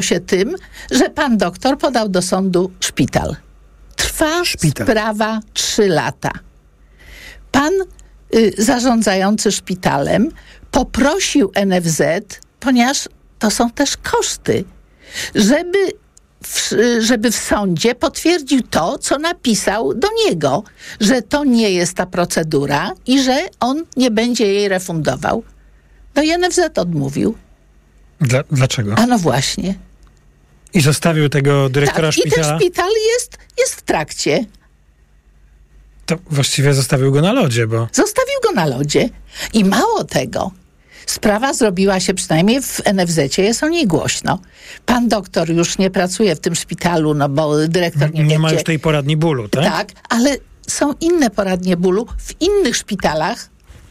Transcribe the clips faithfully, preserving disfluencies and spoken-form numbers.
się tym, że pan doktor podał do sądu szpital. Trwa szpital. Sprawa trzy lata. Pan y, zarządzający szpitalem poprosił N F Z, ponieważ to są też koszty, żeby w, żeby w sądzie potwierdził to, co napisał do niego, że to nie jest ta procedura i że on nie będzie jej refundował. No i N F Z odmówił. Dla, dlaczego? A no właśnie. I zostawił tego dyrektora tak, szpitala? I ten szpital jest, jest w trakcie. To właściwie zostawił go na lodzie, bo... Zostawił go na lodzie. I mało tego, sprawa zrobiła się, przynajmniej w N F Z-cie jest o niej głośno. Pan doktor już nie pracuje w tym szpitalu, no bo dyrektor nie Nie będzie... ma już tej poradni bólu, tak? Tak, ale są inne poradnie bólu w innych szpitalach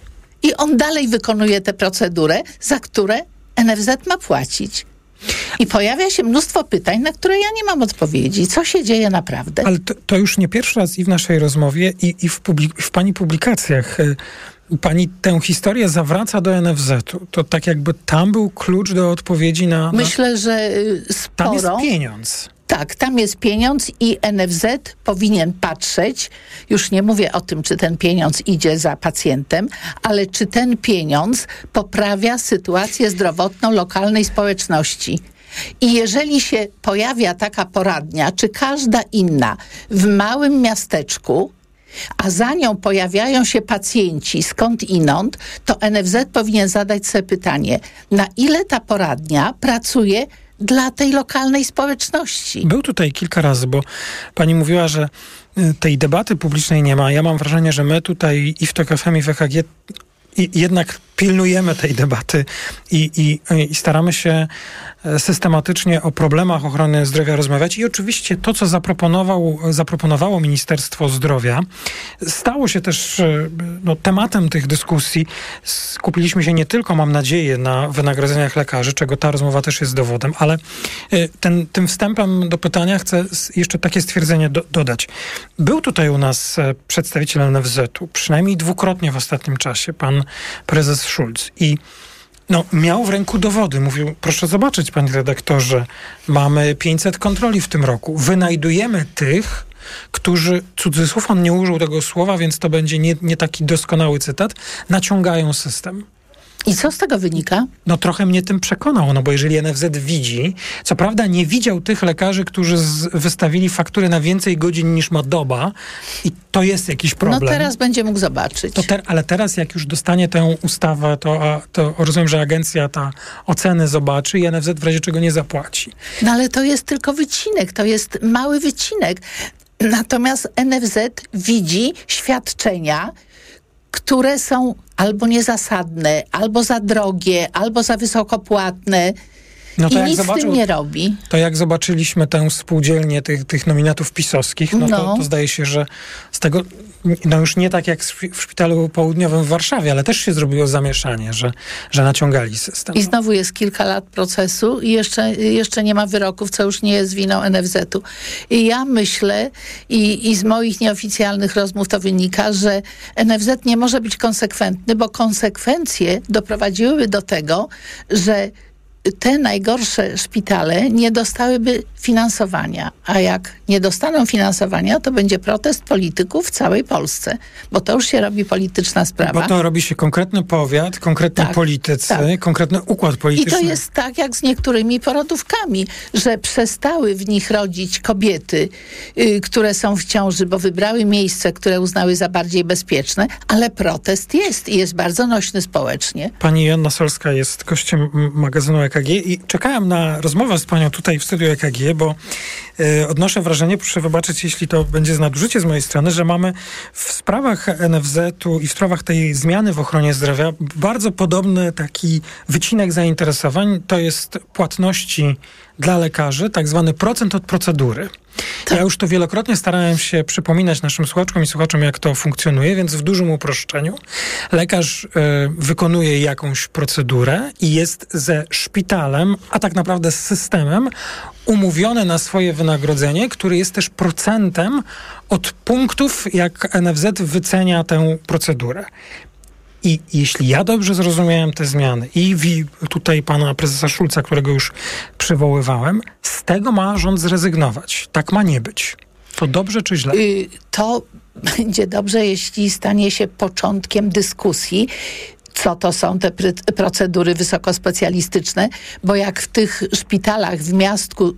i on dalej wykonuje tę procedurę, za które N F Z ma płacić. I pojawia się mnóstwo pytań, na które ja nie mam odpowiedzi. Co się dzieje naprawdę? Ale to, to już nie pierwszy raz i w naszej rozmowie, i, i w, publik- w pani publikacjach. Pani tę historię zawraca do N F Z-u. To tak jakby tam był klucz do odpowiedzi na... na... Myślę, że sporo... Tam jest pieniądz. Tak, tam jest pieniądz i N F Z powinien patrzeć, już nie mówię o tym, czy ten pieniądz idzie za pacjentem, ale czy ten pieniądz poprawia sytuację zdrowotną lokalnej społeczności. I jeżeli się pojawia taka poradnia, czy każda inna w małym miasteczku, a za nią pojawiają się pacjenci skąd inąd, to N F Z powinien zadać sobie pytanie, na ile ta poradnia pracuje dla tej lokalnej społeczności. Był tutaj kilka razy, bo pani mówiła, że tej debaty publicznej nie ma. Ja mam wrażenie, że my tutaj i w TOK F M, i w E K G i jednak pilnujemy tej debaty i, i, i staramy się systematycznie o problemach ochrony zdrowia rozmawiać. I oczywiście to, co zaproponował, zaproponowało Ministerstwo Zdrowia, stało się też no, tematem tych dyskusji. Skupiliśmy się nie tylko, mam nadzieję, na wynagrodzeniach lekarzy, czego ta rozmowa też jest dowodem, ale ten, tym wstępem do pytania chcę jeszcze takie stwierdzenie do, dodać. Był tutaj u nas przedstawiciel N F Z-u, przynajmniej dwukrotnie w ostatnim czasie, pan prezes Schulz, i no, miał w ręku dowody. Mówił, proszę zobaczyć, panie redaktorze, mamy pięćset kontroli w tym roku. Wynajdujemy tych, którzy, cudzysłów, on nie użył tego słowa, więc to będzie nie, nie taki doskonały cytat, naciągają system. I co z tego wynika? No trochę mnie tym przekonał, no bo jeżeli N F Z widzi, co prawda nie widział tych lekarzy, którzy z, wystawili faktury na więcej godzin niż ma doba i to jest jakiś problem. No teraz będzie mógł zobaczyć. To te, ale teraz jak już dostanie tę ustawę, to, a, to rozumiem, że agencja ta oceny zobaczy i N F Z w razie czego nie zapłaci. No ale to jest tylko wycinek, to jest mały wycinek. Natomiast N F Z widzi świadczenia, które są albo niezasadne, albo za drogie, albo za wysoko płatne. No to I jak nic zobaczył, z tym nie robi. To jak zobaczyliśmy tę spółdzielnię tych, tych nominatów pisowskich, no, no. To, to zdaje się, że z tego, no już nie tak jak w Szpitalu Południowym w Warszawie, ale też się zrobiło zamieszanie, że, że naciągali system. I znowu jest kilka lat procesu i jeszcze, jeszcze nie ma wyroków, co już nie jest winą N F Z-u. I ja myślę, i, i z moich nieoficjalnych rozmów to wynika, że N F Z nie może być konsekwentny, bo konsekwencje doprowadziłyby do tego, że te najgorsze szpitale nie dostałyby finansowania. A jak nie dostaną finansowania, to będzie protest polityków w całej Polsce. Bo to już się robi polityczna sprawa. Bo to robi się konkretny powiat, konkretni tak, politycy, tak. konkretny układ polityczny. I to jest tak jak z niektórymi porodówkami, że przestały w nich rodzić kobiety, yy, które są w ciąży, bo wybrały miejsce, które uznały za bardziej bezpieczne, ale protest jest i jest bardzo nośny społecznie. Pani Joanna Solska jest gościem magazynu E K G i czekałem na rozmowę z panią tutaj w studiu E K G, bo y, odnoszę wrażenie, proszę wybaczyć, jeśli to będzie nadużycie z mojej strony, że mamy w sprawach N F Z-u i w sprawach tej zmiany w ochronie zdrowia bardzo podobny taki wycinek zainteresowań, to jest płatności dla lekarzy, tak zwany procent od procedury. Tak. Ja już to wielokrotnie starałem się przypominać naszym słuchaczkom i słuchaczom, jak to funkcjonuje, więc w dużym uproszczeniu lekarz y, wykonuje jakąś procedurę i jest ze szpitalem, a tak naprawdę z systemem umówiony na swoje wynagrodzenie, który jest też procentem od punktów, jak N F Z wycenia tę procedurę. I jeśli ja dobrze zrozumiałem te zmiany i tutaj pana prezesa Schulza, którego już przywoływałem, z tego ma rząd zrezygnować. Tak ma nie być. To dobrze czy źle? Y, to będzie dobrze, jeśli stanie się początkiem dyskusji, co to są te pr- procedury wysokospecjalistyczne, bo jak w tych szpitalach w miastku,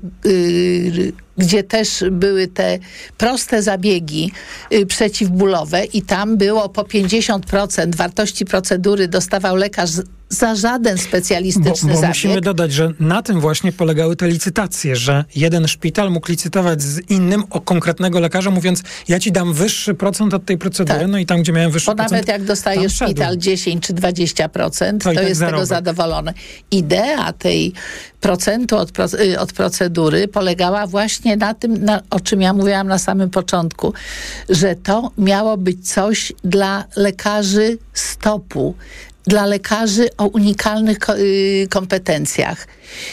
yy, gdzie też były te proste zabiegi yy, przeciwbólowe i tam było po pięćdziesiąt procent wartości procedury dostawał lekarz za żaden specjalistyczny bo, bo zabieg. Musimy dodać, że na tym właśnie polegały te licytacje, że jeden szpital mógł licytować z innym o konkretnego lekarza, mówiąc, ja ci dam wyższy procent od tej procedury, tak. No i tam, gdzie miałem wyższy bo procent, nawet jak dostaje szpital dziesięć czy dwadzieścia procent, to, to tak jest z tego zadowolony. Idea tej procentu od, od procedury polegała właśnie na tym, na, o czym ja mówiłam na samym początku, że to miało być coś dla lekarzy stopu, dla lekarzy o unikalnych kompetencjach.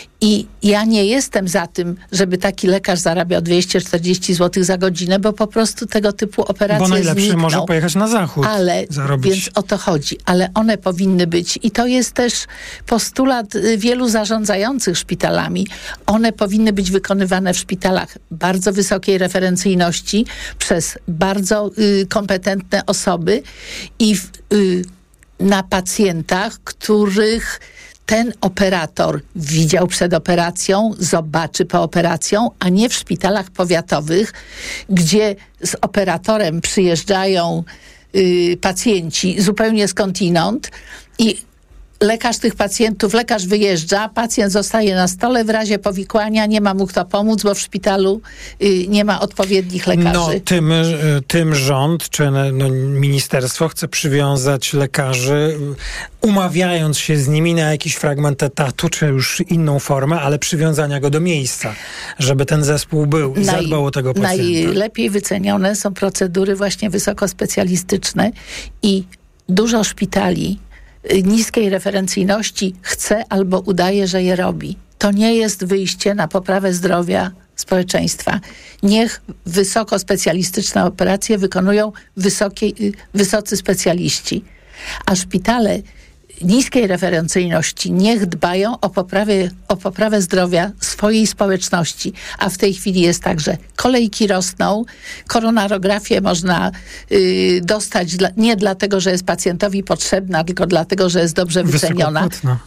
I ja nie jestem za tym, żeby taki lekarz zarabiał dwieście czterdzieści złotych za godzinę, bo po prostu tego typu operacje Bo najlepszy znikną. może pojechać na zachód ale, zarobić. Więc o to chodzi. Ale one powinny być, i to jest też postulat wielu zarządzających szpitalami, one powinny być wykonywane w szpitalach bardzo wysokiej referencyjności przez bardzo y, kompetentne osoby i w, y, na pacjentach, których ten operator widział przed operacją, zobaczy po operacją, a nie w szpitalach powiatowych, gdzie z operatorem przyjeżdżają y, pacjenci zupełnie skądinąd i lekarz tych pacjentów, lekarz wyjeżdża, pacjent zostaje na stole, w razie powikłania nie ma mu kto pomóc, bo w szpitalu y, nie ma odpowiednich lekarzy. No, tym, tym rząd, czy no, ministerstwo chce przywiązać lekarzy, umawiając się z nimi na jakiś fragment etatu, czy już inną formę, ale przywiązania go do miejsca, żeby ten zespół był i Naj, zadbał o tego pacjenta. Najlepiej wycenione są procedury właśnie wysokospecjalistyczne i dużo szpitali niskiej referencyjności chce albo udaje, że je robi. To nie jest wyjście na poprawę zdrowia społeczeństwa. Niech wysokospecjalistyczne operacje wykonują wysokie, wysocy specjaliści. A szpitale niskiej referencyjności niech dbają o, poprawie, o poprawę zdrowia swojej społeczności. A w tej chwili jest tak, że kolejki rosną, koronarografię można y, dostać dla, nie dlatego, że jest pacjentowi potrzebna, tylko dlatego, że jest dobrze wyceniona.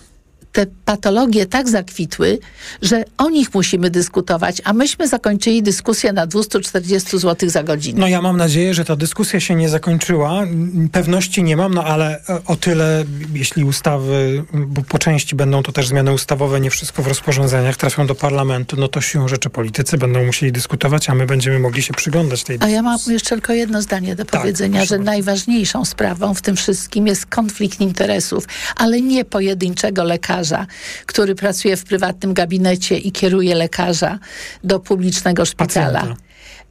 Te patologie tak zakwitły, że o nich musimy dyskutować, a myśmy zakończyli dyskusję na dwieście czterdzieści złotych za godzinę. No ja mam nadzieję, że ta dyskusja się nie zakończyła. Pewności nie mam, no ale o tyle, jeśli ustawy, bo po części będą to też zmiany ustawowe, nie wszystko w rozporządzeniach trafią do parlamentu, no to siłą rzeczy politycy będą musieli dyskutować, a my będziemy mogli się przyglądać tej dyskusji. A ja mam jeszcze tylko jedno zdanie do powiedzenia, tak, że bardzo. Najważniejszą sprawą w tym wszystkim jest konflikt interesów, ale nie pojedynczego lekarza, który pracuje w prywatnym gabinecie i kieruje lekarza do publicznego szpitala. Pacjenta.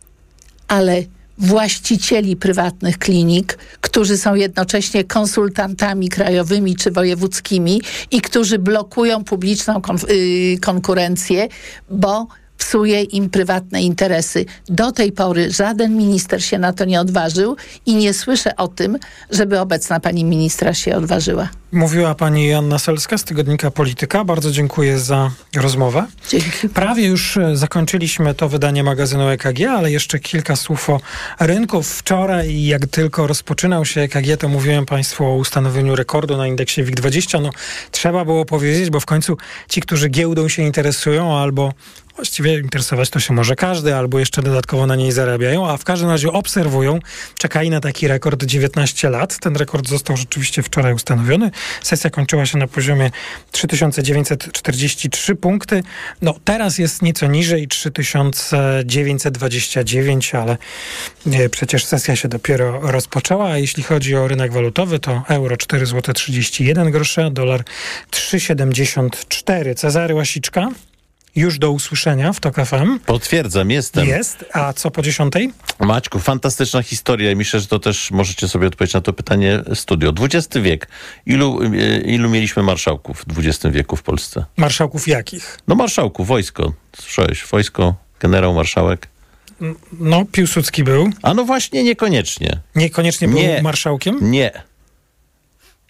Ale właścicieli prywatnych klinik, którzy są jednocześnie konsultantami krajowymi czy wojewódzkimi i którzy blokują publiczną konf- yy, konkurencję, bo psuje im prywatne interesy. Do tej pory żaden minister się na to nie odważył i nie słyszę o tym, żeby obecna pani ministra się odważyła. Mówiła pani Joanna Selska z tygodnika Polityka. Bardzo dziękuję za rozmowę. Dzięki. Prawie już zakończyliśmy to wydanie magazynu E K G, ale jeszcze kilka słów o rynku. Wczoraj, jak tylko rozpoczynał się E K G, to mówiłem państwu o ustanowieniu rekordu na indeksie WIG dwadzieścia. No, trzeba było powiedzieć, bo w końcu ci, którzy giełdą się interesują, albo właściwie interesować to się może każdy, albo jeszcze dodatkowo na niej zarabiają, a w każdym razie obserwują, czekali na taki rekord dziewiętnaście lat. Ten rekord został rzeczywiście wczoraj ustanowiony. Sesja kończyła się na poziomie trzy tysiące dziewięćset czterdzieści trzy punkty. No teraz jest nieco niżej, trzy tysiące dziewięćset dwadzieścia dziewięć, ale nie, przecież sesja się dopiero rozpoczęła, a jeśli chodzi o rynek walutowy, to euro cztery złote trzydzieści jeden groszy, a dolar trzy siedemdziesiąt cztery. Cezary Łasiczka. Już do usłyszenia w Tok F M. Potwierdzam, jestem. Jest. A co po dziesiątej? Maćku, fantastyczna historia i myślę, że to też możecie sobie odpowiedzieć na to pytanie studio. dwudziesty wiek. Ilu, ilu mieliśmy marszałków w dwudziestym wieku w Polsce? Marszałków jakich? No marszałków, wojsko. Słyszałeś? Wojsko, generał, marszałek. No, Piłsudski był. A no właśnie, niekoniecznie. Niekoniecznie był nie. marszałkiem? Nie.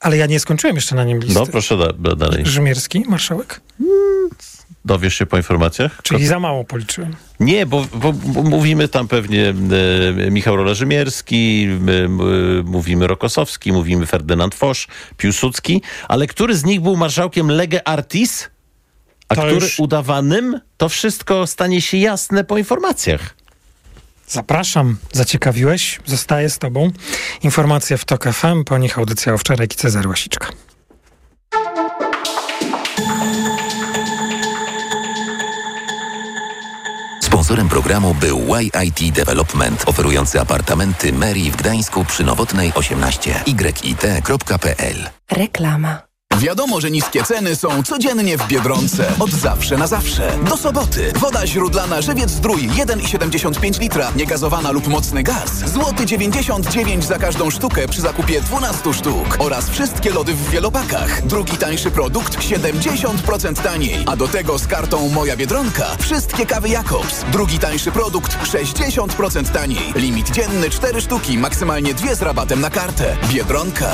Ale ja nie skończyłem jeszcze na nim listy. No, proszę da, dalej. Rzymierski, marszałek? Dowiesz się po informacjach? Czyli za mało policzyłem. Nie, bo, bo, bo mówimy tam pewnie e, Michał Rola-Rzymierski, e, e, mówimy Rokosowski, mówimy Ferdynand Foch, Piłsudski, ale który z nich był marszałkiem lege artis, a To który już... udawanym? To wszystko stanie się jasne po informacjach. Zapraszam, zaciekawiłeś, zostaję z tobą. Informacje w TOK F M, po nich audycja o wczoraj i Cezary Łasiczka. Sponsorem programu był Y I T Development, oferujący apartamenty Mary w Gdańsku przy Nowotnej osiemnaście. y i t kropka p l. Reklama. Wiadomo, że niskie ceny są codziennie w Biedronce. Od zawsze na zawsze. Do soboty. Woda źródlana Żywiec Zdrój jeden i siedemdziesiąt pięć litra, niegazowana lub mocny gaz. Złoty dziewięćdziesiąt dziewięć za każdą sztukę przy zakupie dwunastu sztuk. Oraz wszystkie lody w wielopakach. Drugi tańszy produkt siedemdziesiąt procent taniej. A do tego z kartą Moja Biedronka wszystkie kawy Jakobs. Drugi tańszy produkt sześćdziesiąt procent taniej. Limit dzienny cztery sztuki, maksymalnie dwie z rabatem na kartę. Biedronka.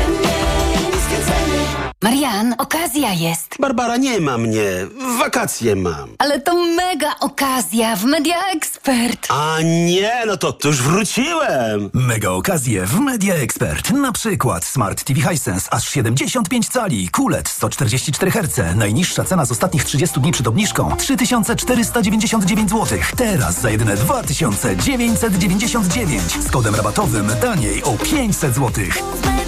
Marian, okazja jest. Barbara, nie ma mnie. Wakacje mam. Ale to mega okazja w Media Expert. A nie, no to, to już wróciłem. Mega okazje w Media Expert. Na przykład Smart T V Hisense aż siedemdziesiąt pięć cali, Q L E D sto czterdzieści cztery herce. Najniższa cena z ostatnich trzydziestu dni przed obniżką trzy tysiące czterysta dziewięćdziesiąt dziewięć złotych. Teraz za jedyne dwa tysiące dziewięćset dziewięćdziesiąt dziewięć. Z kodem rabatowym taniej o pięćset złotych.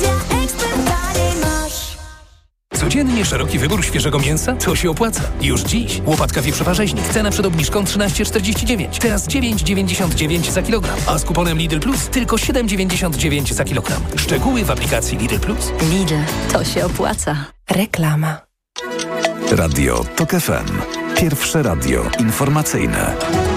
Codziennie szeroki wybór świeżego mięsa? To się opłaca. Już dziś. Łopatka wieprzowa-rzeźnik. Cena przed obniżką trzynaście czterdzieści dziewięć. Teraz dziewięć dziewięćdziesiąt dziewięć za kilogram. A z kuponem Lidl Plus tylko siedem dziewięćdziesiąt dziewięć za kilogram. Szczegóły w aplikacji Lidl Plus. Lidl, to się opłaca. Reklama. Radio TOK F M. Pierwsze radio informacyjne.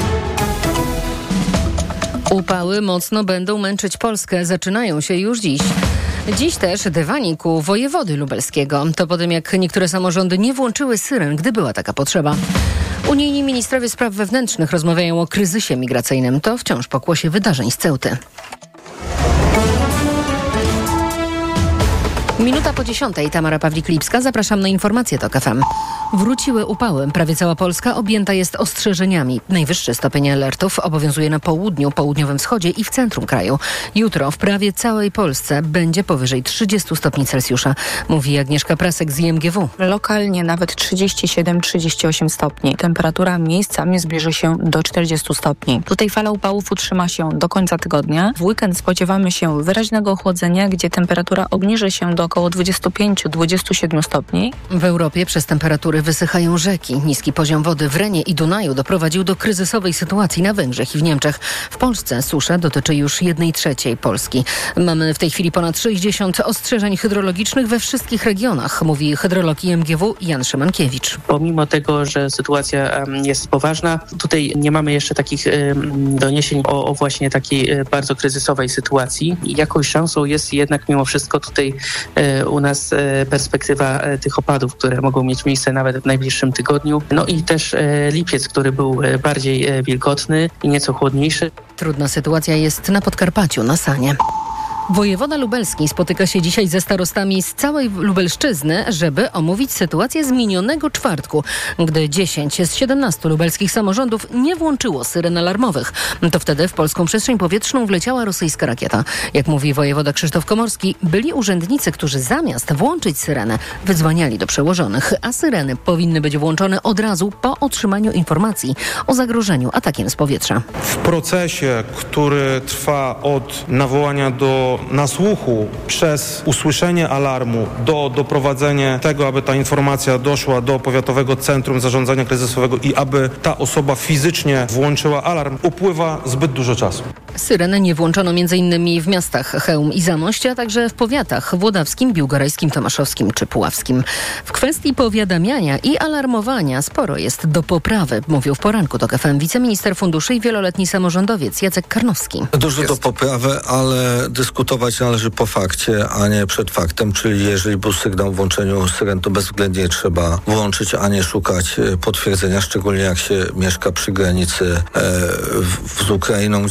Upały mocno będą męczyć Polskę. Zaczynają się już dziś. Dziś też dywanik u wojewody lubelskiego. To po tym, jak niektóre samorządy nie włączyły syren, gdy była taka potrzeba. Unijni ministrowie spraw wewnętrznych rozmawiają o kryzysie migracyjnym. To wciąż pokłosie wydarzeń z Ceuty. Minuta po dziesiątej. Tamara Pawlik-Lipska. Zapraszam na informacje TOK F M. Wróciły upały. Prawie cała Polska objęta jest ostrzeżeniami. Najwyższy stopień alertów obowiązuje na południu, południowym wschodzie i w centrum kraju. Jutro w prawie całej Polsce będzie powyżej trzydziestu stopni Celsjusza, mówi Agnieszka Prasek z I M G W. Lokalnie nawet trzydzieści siedem trzydzieści osiem stopni. Temperatura miejscami zbliży się do czterdziestu stopni. Tutaj fala upałów utrzyma się do końca tygodnia. W weekend spodziewamy się wyraźnego ochłodzenia, gdzie temperatura obniży się do około dwudziestu pięciu do dwudziestu siedmiu stopni. W Europie przez temperatury wysychają rzeki. Niski poziom wody w Renie i Dunaju doprowadził do kryzysowej sytuacji na Węgrzech i w Niemczech. W Polsce susza dotyczy już jednej trzeciej Polski. Mamy w tej chwili ponad sześćdziesiąt ostrzeżeń hydrologicznych we wszystkich regionach, mówi hydrolog I M G W Jan Szymankiewicz. Pomimo tego, że sytuacja jest poważna, tutaj nie mamy jeszcze takich doniesień o, o właśnie takiej bardzo kryzysowej sytuacji. Jakąś szansą jest jednak mimo wszystko tutaj u nas perspektywa tych opadów, które mogą mieć miejsce nawet w najbliższym tygodniu. No i też lipiec, który był bardziej wilgotny i nieco chłodniejszy. Trudna sytuacja jest na Podkarpaciu, na Sanie. Wojewoda lubelski spotyka się dzisiaj ze starostami z całej Lubelszczyzny, żeby omówić sytuację z minionego czwartku, gdy dziesięć z siedemnastu lubelskich samorządów nie włączyło syren alarmowych. To wtedy w polską przestrzeń powietrzną wleciała rosyjska rakieta. Jak mówi wojewoda Krzysztof Komorski, byli urzędnicy, którzy zamiast włączyć syrenę, wydzwaniali do przełożonych, a syreny powinny być włączone od razu po otrzymaniu informacji o zagrożeniu atakiem z powietrza. W procesie, który trwa od nawołania do nasłuchu przez usłyszenie alarmu do doprowadzenia tego, aby ta informacja doszła do Powiatowego Centrum Zarządzania Kryzysowego i aby ta osoba fizycznie włączyła alarm, upływa zbyt dużo czasu. Syreny nie włączono m.in. w miastach Chełm i Zamość, a także w powiatach włodawskim, biłgorajskim, tomaszowskim czy puławskim. W kwestii powiadamiania i alarmowania sporo jest do poprawy, mówił w poranku TOK F M wiceminister funduszy i wieloletni samorządowiec Jacek Karnowski. Dużo do poprawy, ale dyskutować należy po fakcie, a nie przed faktem, czyli jeżeli był sygnał o włączeniu syren, to bezwzględnie trzeba włączyć, a nie szukać potwierdzenia, szczególnie jak się mieszka przy granicy e, w, z Ukrainą, gdzie jest wojna.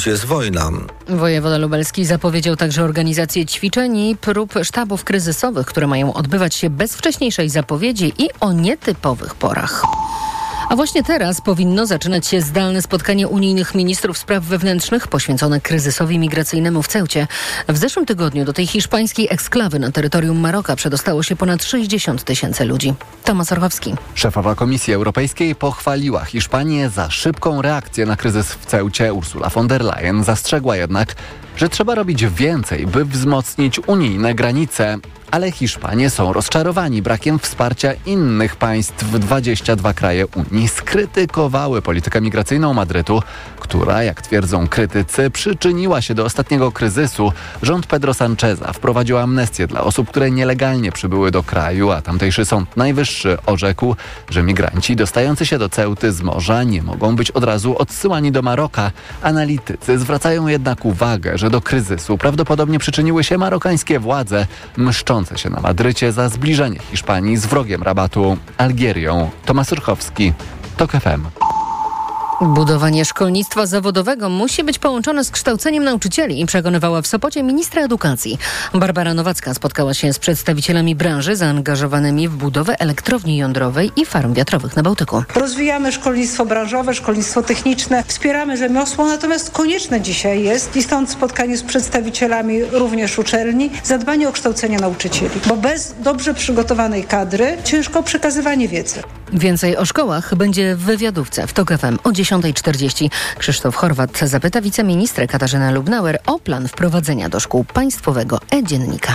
wojna. Wojewoda lubelski zapowiedział także organizację ćwiczeń i prób sztabów kryzysowych, które mają odbywać się bez wcześniejszej zapowiedzi i o nietypowych porach. A właśnie teraz powinno zaczynać się zdalne spotkanie unijnych ministrów spraw wewnętrznych poświęcone kryzysowi migracyjnemu w Ceucie. W zeszłym tygodniu do tej hiszpańskiej eksklawy na terytorium Maroka przedostało się ponad sześćdziesiąt tysięcy ludzi. Tomasz Orchowski. Szefowa Komisji Europejskiej pochwaliła Hiszpanię za szybką reakcję na kryzys w Ceucie. Ursula von der Leyen zastrzegła jednak, że trzeba robić więcej, by wzmocnić unijne granice. Ale Hiszpanie są rozczarowani brakiem wsparcia innych państw. dwadzieścia dwa kraje Unii skrytykowały politykę migracyjną Madrytu, która, jak twierdzą krytycy, przyczyniła się do ostatniego kryzysu. Rząd Pedro Sancheza wprowadził amnestię dla osób, które nielegalnie przybyły do kraju, a tamtejszy Sąd Najwyższy orzekł, że migranci dostający się do Ceuty z morza nie mogą być od razu odsyłani do Maroka. Analitycy zwracają jednak uwagę, że do kryzysu prawdopodobnie przyczyniły się marokańskie władze, mszczące się na Madrycie za zbliżenie Hiszpanii z wrogiem Rabatu, Algierią. Tomasz Urchowski, TOK F M. Budowanie szkolnictwa zawodowego musi być połączone z kształceniem nauczycieli, przekonywała w Sopocie ministra edukacji. Barbara Nowacka spotkała się z przedstawicielami branży zaangażowanymi w budowę elektrowni jądrowej i farm wiatrowych na Bałtyku. Rozwijamy szkolnictwo branżowe, szkolnictwo techniczne, wspieramy rzemiosło, natomiast konieczne dzisiaj jest, i stąd spotkanie z przedstawicielami również uczelni, zadbanie o kształcenie nauczycieli, bo bez dobrze przygotowanej kadry ciężko przekazywanie wiedzy. Więcej o szkołach będzie w wywiadówce w TOK F M o dziesiąta czterdzieści. Krzysztof Horwat zapyta wiceministrę Katarzynę Lubnauer o plan wprowadzenia do szkół państwowego e-dziennika.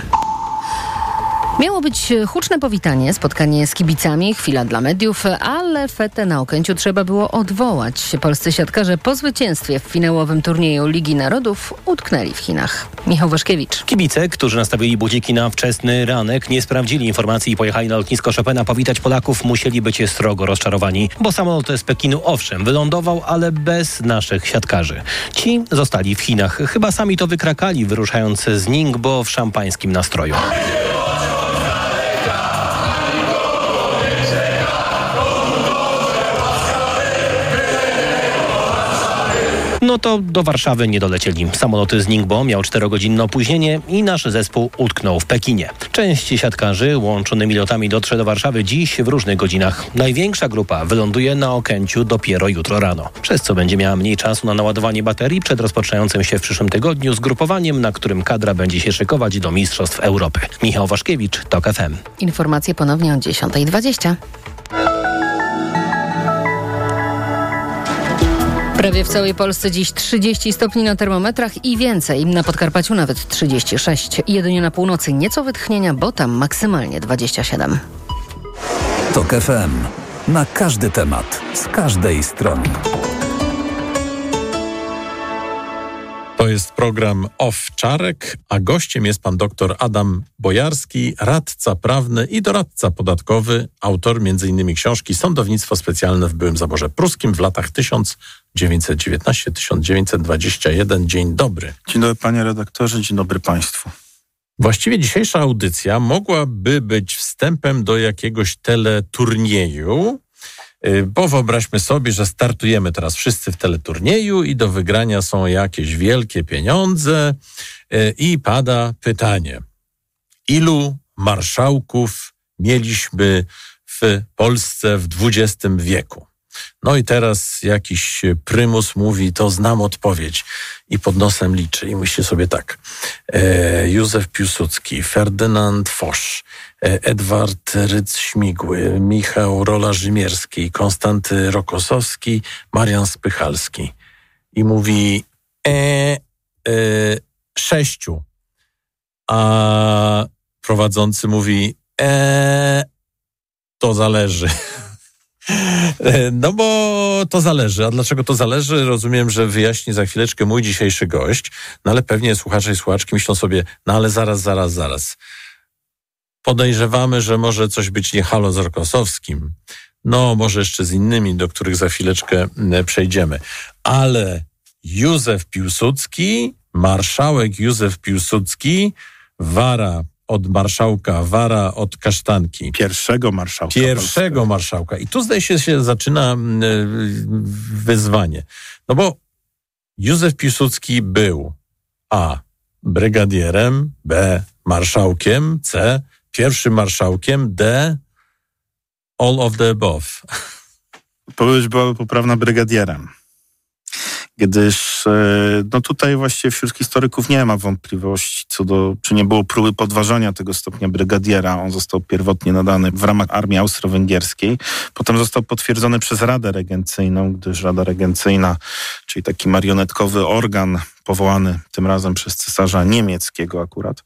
Miało być huczne powitanie, spotkanie z kibicami, chwila dla mediów, ale fetę na Okęciu trzeba było odwołać. Polscy siatkarze po zwycięstwie w finałowym turnieju Ligi Narodów utknęli w Chinach. Michał Waszkiewicz. Kibice, którzy nastawili budziki na wczesny ranek, nie sprawdzili informacji i pojechali na lotnisko Chopina powitać Polaków, musieli być srogo rozczarowani, bo samolot z Pekinu owszem wylądował, ale bez naszych siatkarzy. Ci zostali w Chinach. Chyba sami to wykrakali, wyruszając z Ningbo w szampańskim nastroju. No to do Warszawy nie dolecieli. Samolot z Ningbo miał czterogodzinne opóźnienie i nasz zespół utknął w Pekinie. Część siatkarzy łączonymi lotami dotrze do Warszawy dziś w różnych godzinach. Największa grupa wyląduje na Okęciu dopiero jutro rano, przez co będzie miała mniej czasu na naładowanie baterii przed rozpoczynającym się w przyszłym tygodniu zgrupowaniem, na którym kadra będzie się szykować do Mistrzostw Europy. Michał Waszkiewicz, TOK F M. Informacje ponownie o dziesiąta dwadzieścia. Prawie w całej Polsce dziś trzydzieści stopni na termometrach i więcej. Na Podkarpaciu nawet trzydzieści sześć. Jedynie na północy nieco wytchnienia, bo tam maksymalnie dwadzieścia siedem. TOK F M. Na każdy temat, z każdej strony. To jest program Owczarek, a gościem jest pan dr Adam Bojarski, radca prawny i doradca podatkowy, autor między innymi książki Sądownictwo specjalne w byłym zaborze pruskim w latach tysiąc dziewięćset dziewiętnasty do tysiąc dziewięćset dwudziestego pierwszego. Dzień dobry. Dzień dobry panie redaktorze, dzień dobry państwu. Właściwie dzisiejsza audycja mogłaby być wstępem do jakiegoś teleturnieju, bo wyobraźmy sobie, że startujemy teraz wszyscy w teleturnieju i do wygrania są jakieś wielkie pieniądze i pada pytanie: ilu marszałków mieliśmy w Polsce w dwudziestym wieku? No i teraz jakiś prymus mówi, to znam odpowiedź i pod nosem liczy i myśli sobie tak: e, Józef Piłsudski, Ferdynand Foch, e, Edward Rydz-Śmigły, Michał Rola-Rzymierski, Konstanty Rokosowski, Marian Spychalski. I mówi e, e, sześciu. A prowadzący mówi e, to zależy. No bo to zależy. A dlaczego to zależy? Rozumiem, że wyjaśni za chwileczkę mój dzisiejszy gość, no ale pewnie słuchacze i słuchaczki myślą sobie, no ale zaraz, zaraz, zaraz. Podejrzewamy, że może coś być nie halo z Rokosowskim. No może jeszcze z innymi, do których za chwileczkę przejdziemy. Ale Józef Piłsudski, marszałek Józef Piłsudski, wara od marszałka, wara od kasztanki. Pierwszego marszałka. Pierwszego Polska. marszałka. I tu zdaje się, się zaczyna wyzwanie. No bo Józef Piłsudski był A. Brygadierem, B. Marszałkiem, C. Pierwszym marszałkiem, D. All of the above. Odpowiedź byłaby poprawna, brygadierem. Gdyż no tutaj właściwie wśród historyków nie ma wątpliwości co do, czy nie było próby podważania tego stopnia brygadiera. On został pierwotnie nadany w ramach armii austro-węgierskiej. Potem został potwierdzony przez Radę Regencyjną, gdyż Rada Regencyjna, czyli taki marionetkowy organ powołany tym razem przez cesarza niemieckiego akurat,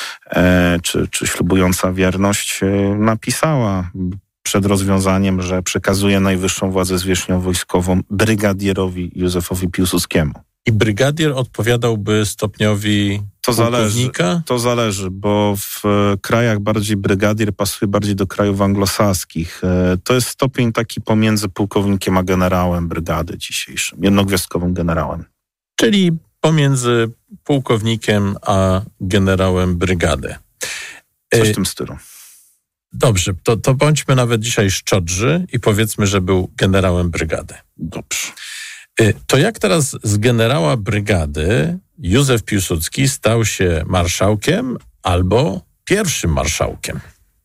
e, czy, czy ślubująca wierność, e, napisała przed rozwiązaniem, że przekazuje najwyższą władzę zwierzchnią wojskową brygadierowi Józefowi Piłsudskiemu. I brygadier odpowiadałby stopniowi to zależy, pułkownika? To zależy, bo w krajach bardziej brygadier pasuje bardziej do krajów anglosaskich. To jest stopień taki pomiędzy pułkownikiem a generałem brygady dzisiejszym, jednogwiazdkowym generałem. Czyli pomiędzy pułkownikiem a generałem brygady. Coś w tym stylu. Dobrze, to, to bądźmy nawet dzisiaj szczodrzy i powiedzmy, że był generałem brygady. Dobrze. To jak teraz z generała brygady Józef Piłsudski stał się marszałkiem albo pierwszym marszałkiem?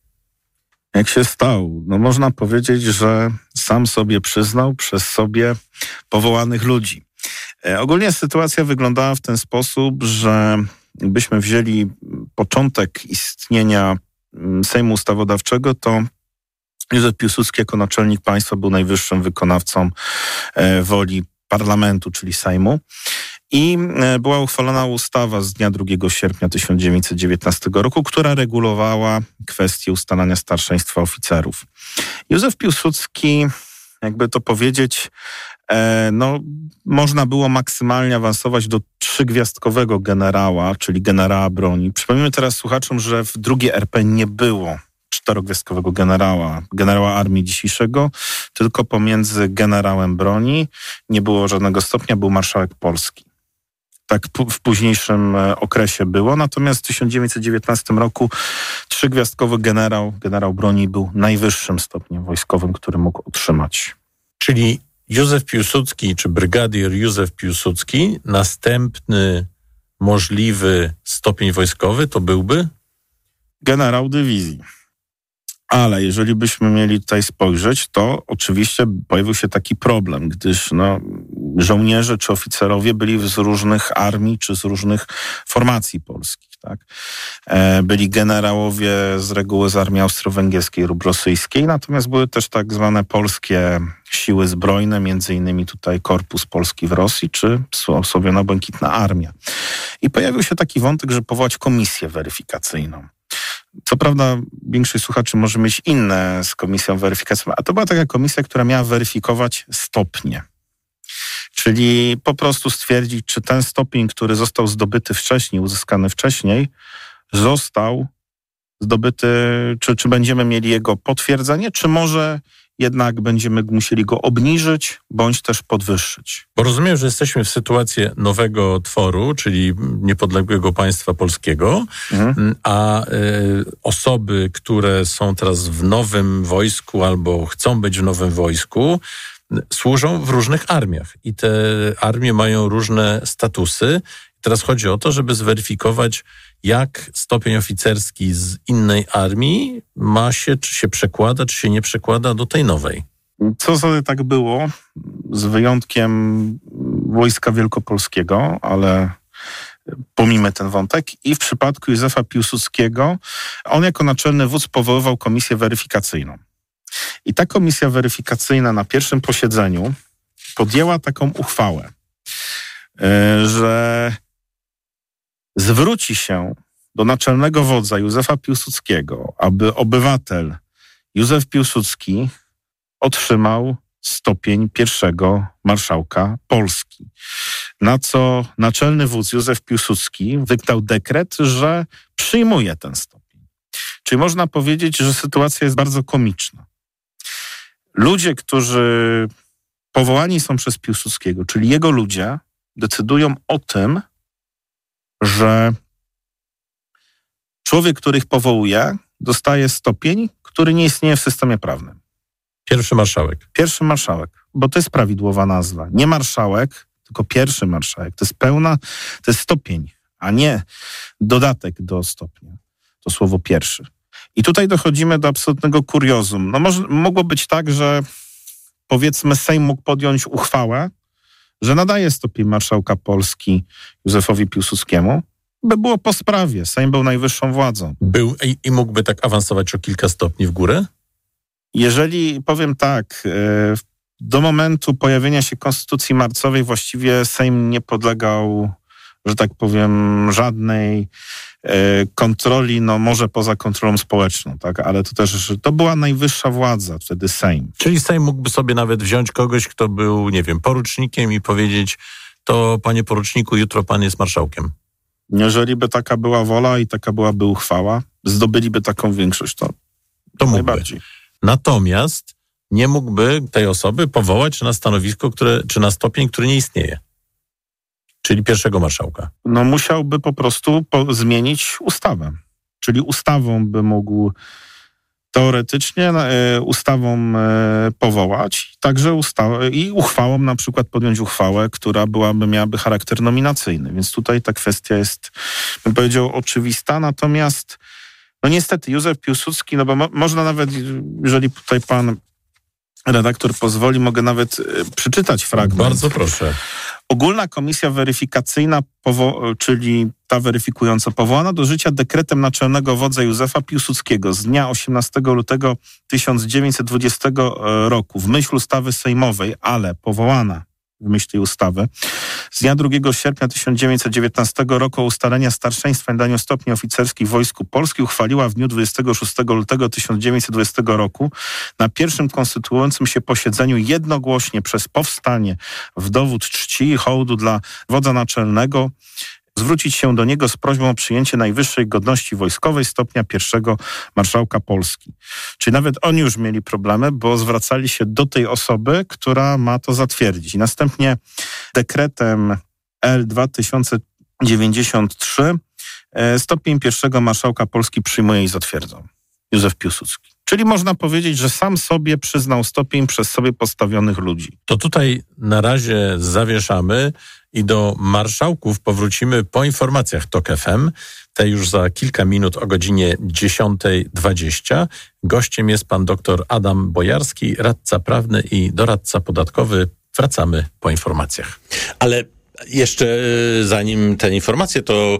Jak się stał? No można powiedzieć, że sam sobie przyznał przez sobie powołanych ludzi. E, ogólnie sytuacja wyglądała w ten sposób, że jakbyśmy wzięli początek istnienia Sejmu Ustawodawczego, to Józef Piłsudski jako naczelnik państwa był najwyższym wykonawcą e, woli parlamentu, czyli Sejmu. I e, była uchwalona ustawa z dnia drugiego sierpnia tysiąc dziewięćset dziewiętnastego roku, która regulowała kwestię ustalania starszeństwa oficerów. Józef Piłsudski, jakby to powiedzieć, e, no, można było maksymalnie awansować do trzygwiazdkowego generała, czyli generała broni. Przypomnijmy teraz słuchaczom, że w drugiej R P nie było czterogwiazdkowego generała, generała armii dzisiejszego, tylko pomiędzy generałem broni nie było żadnego stopnia, był marszałek Polski. Tak w późniejszym okresie było, natomiast w tysiąc dziewięćset dziewiętnastym roku trzygwiazdkowy generał, generał broni był najwyższym stopniem wojskowym, który mógł otrzymać. Czyli Józef Piłsudski, czy brygadier Józef Piłsudski, następny możliwy stopień wojskowy to byłby? Generał dywizji. Ale jeżeli byśmy mieli tutaj spojrzeć, to oczywiście pojawił się taki problem, gdyż no, żołnierze czy oficerowie byli z różnych armii czy z różnych formacji polskich. Tak? E, byli generałowie z reguły z armii austro-węgierskiej lub rosyjskiej, natomiast były też tak zwane polskie siły zbrojne, między innymi tutaj Korpus Polski w Rosji czy Słowiano-Błękitna Armia. I pojawił się taki wątek, że powołać komisję weryfikacyjną. Co prawda większość słuchaczy może mieć inne z komisją weryfikacyjną, a to była taka komisja, która miała weryfikować stopnie. Czyli po prostu stwierdzić, czy ten stopień, który został zdobyty wcześniej, uzyskany wcześniej, został zdobyty, czy, czy będziemy mieli jego potwierdzenie, czy może jednak będziemy musieli go obniżyć, bądź też podwyższyć. Bo rozumiem, że jesteśmy w sytuacji nowego tworu, czyli niepodległego państwa polskiego, mhm. a y, osoby, które są teraz w nowym wojsku albo chcą być w nowym wojsku, służą w różnych armiach i te armie mają różne statusy. Teraz chodzi o to, żeby zweryfikować, jak stopień oficerski z innej armii ma się, czy się przekłada, czy się nie przekłada do tej nowej. Co sobie tak było, z wyjątkiem Wojska Wielkopolskiego, ale pomijmy ten wątek. I w przypadku Józefa Piłsudskiego, on jako naczelny wódz powoływał komisję weryfikacyjną. I ta komisja weryfikacyjna na pierwszym posiedzeniu podjęła taką uchwałę, że zwróci się do naczelnego wodza Józefa Piłsudskiego, aby obywatel Józef Piłsudski otrzymał stopień pierwszego marszałka Polski. Na co naczelny wódz Józef Piłsudski wydał dekret, że przyjmuje ten stopień. Czyli można powiedzieć, że sytuacja jest bardzo komiczna. Ludzie, którzy powołani są przez Piłsudskiego, czyli jego ludzie, decydują o tym, że człowiek, który ich powołuje, dostaje stopień, który nie istnieje w systemie prawnym. Pierwszy marszałek. Pierwszy marszałek, bo to jest prawidłowa nazwa. Nie marszałek, tylko pierwszy marszałek. To jest pełna, to jest stopień, a nie dodatek do stopnia. To słowo pierwszy. I tutaj dochodzimy do absolutnego kuriozum. No może, mogło być tak, że powiedzmy Sejm mógł podjąć uchwałę, że nadaje stopień marszałka Polski Józefowi Piłsudskiemu, by było po sprawie. Sejm był najwyższą władzą. Był i, i mógłby tak awansować o kilka stopni w górę? Jeżeli, powiem tak, do momentu pojawienia się Konstytucji marcowej właściwie Sejm nie podlegał, że tak powiem, żadnej kontroli, no może poza kontrolą społeczną, tak, ale to też, to była najwyższa władza, wtedy Sejm. Czyli Sejm mógłby sobie nawet wziąć kogoś, kto był, nie wiem, porucznikiem i powiedzieć, to panie poruczniku, jutro pan jest marszałkiem. Jeżeli by taka była wola i taka byłaby uchwała, zdobyliby taką większość, to, to najbardziej. Natomiast nie mógłby tej osoby powołać na stanowisko, które, czy na stopień, który nie istnieje. Czyli pierwszego marszałka. No musiałby po prostu po, zmienić ustawę. Czyli ustawą by mógł teoretycznie e, ustawą e, powołać, także usta- i uchwałą na przykład podjąć uchwałę, która byłaby, miałaby charakter nominacyjny. Więc tutaj ta kwestia jest, bym powiedział, oczywista. Natomiast no niestety Józef Piłsudski, no bo mo- można nawet, jeżeli tutaj pan redaktor pozwoli, mogę nawet e, przeczytać fragment. Bardzo proszę. Ogólna Komisja Weryfikacyjna, powo- czyli ta weryfikująca, powołana do życia dekretem naczelnego wodza Józefa Piłsudskiego z dnia osiemnastego lutego tysiąc dziewięćset dwudziestego roku w myśl ustawy sejmowej, ale powołana w myśl tej ustawy z dnia drugiego sierpnia tysiąc dziewięćset dziewiętnastego roku o ustalenia starszeństwa i daniu stopni oficerskich w Wojsku Polskim uchwaliła w dniu dwudziestego szóstego lutego tysiąc dziewięćset dwudziestego roku na pierwszym konstytuującym się posiedzeniu jednogłośnie przez powstanie w dowód czci i hołdu dla wodza naczelnego zwrócić się do niego z prośbą o przyjęcie najwyższej godności wojskowej stopnia pierwszego marszałka Polski. Czyli nawet oni już mieli problemy, bo zwracali się do tej osoby, która ma to zatwierdzić. I następnie dekretem L dwa tysiące dziewięćdziesiąt trzy stopień pierwszego marszałka Polski przyjmuje i zatwierdza Józef Piłsudski. Czyli można powiedzieć, że sam sobie przyznał stopień przez sobie postawionych ludzi. To tutaj na razie zawieszamy i do marszałków powrócimy po informacjach Tok F M. Te już za kilka minut o godzinie dziesiąta dwadzieścia. Gościem jest pan dr Adam Bojarski, radca prawny i doradca podatkowy. Wracamy po informacjach. Ale jeszcze zanim te informacje, to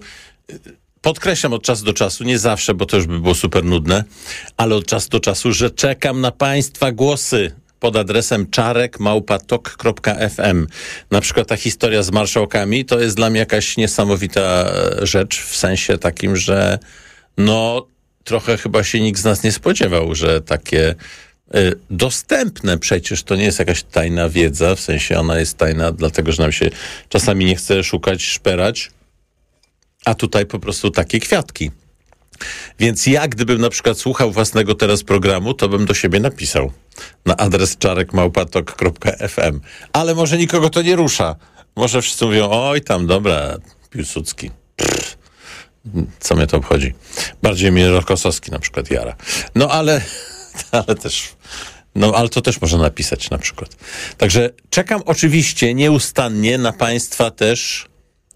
podkreślam od czasu do czasu, nie zawsze, bo to już by było super nudne, ale od czasu do czasu, że czekam na państwa głosy pod adresem czarek małpa tok kropka f m. Na przykład ta historia z marszałkami to jest dla mnie jakaś niesamowita rzecz, w sensie takim, że no trochę chyba się nikt z nas nie spodziewał, że takie y, dostępne, przecież to nie jest jakaś tajna wiedza, w sensie ona jest tajna dlatego, że nam się czasami nie chce szukać, szperać, a tutaj po prostu takie kwiatki. Więc ja, gdybym na przykład słuchał własnego teraz programu, to bym do siebie napisał na adres czarek małpa tok kropka f m. Ale może nikogo to nie rusza. Może wszyscy mówią, oj tam, dobra, Piłsudski. Pff, co mnie to obchodzi? Bardziej mnie Rokosowski na przykład jara. No ale, ale też... No, ale to też można napisać na przykład. Także czekam oczywiście nieustannie na państwa też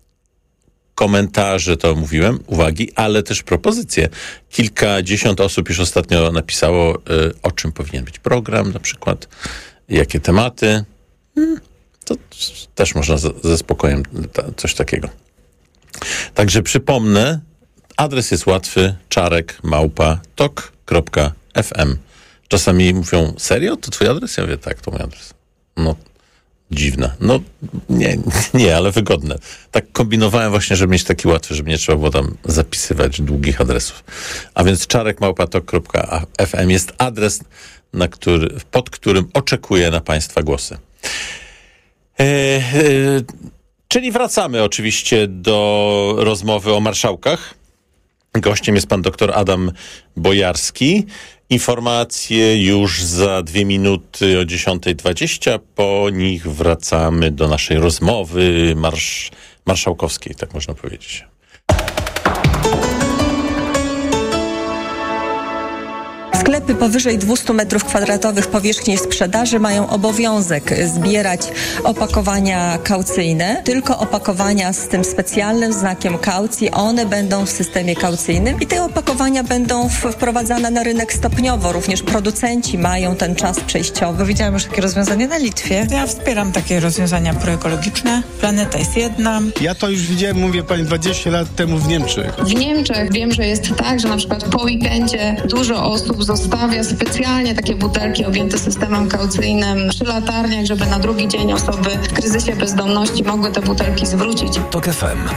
komentarze, to mówiłem, uwagi, ale też propozycje. Kilkadziesiąt osób już ostatnio napisało, y, o czym powinien być program, na przykład, jakie tematy. Hmm, to też można z, ze spokojem ta, coś takiego. Także przypomnę, adres jest łatwy, czarek małpa tok kropka f m. Czasami mówią, serio? To twój adres? Ja mówię, tak, to mój adres. No, dziwne. No, nie, nie, ale wygodne. Tak kombinowałem właśnie, żeby mieć taki łatwy, żeby nie trzeba było tam zapisywać długich adresów. A więc czarek małpa tok kropka f m jest adres, na który, pod którym oczekuję na państwa głosy. E, e, czyli wracamy oczywiście do rozmowy o marszałkach. Gościem jest pan dr Adam Bojarski. Informacje już za dwie minuty o dziesiąta dwadzieścia. Po nich wracamy do naszej rozmowy marsz, marszałkowskiej, tak można powiedzieć. Sklepy powyżej dwieście metrów kwadratowych powierzchni sprzedaży mają obowiązek zbierać opakowania kaucyjne. Tylko opakowania z tym specjalnym znakiem kaucji, one będą w systemie kaucyjnym i te opakowania będą wprowadzane na rynek stopniowo. Również producenci mają ten czas przejściowy. Widziałam już takie rozwiązanie na Litwie. Ja wspieram takie rozwiązania proekologiczne. Planeta jest jedna. Ja to już widziałem, mówię pani, dwadzieścia lat temu w Niemczech. W Niemczech wiem, że jest tak, że na przykład po weekendzie dużo osób zostawia specjalnie takie butelki objęte systemem kaucyjnym przy latarniach, żeby na drugi dzień osoby w kryzysie bezdomności mogły te butelki zwrócić. TOK F M.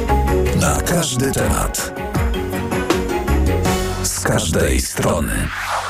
Na każdy temat. Z każdej strony.